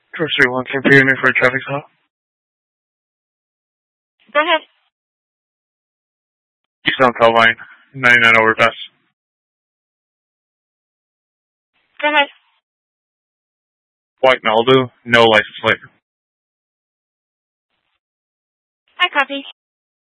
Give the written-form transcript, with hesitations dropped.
George 31, can you me for a traffic stop? Go ahead. Eastbound Calvine, 99 overpass. Go ahead. White Malibu, no license plate. I copy.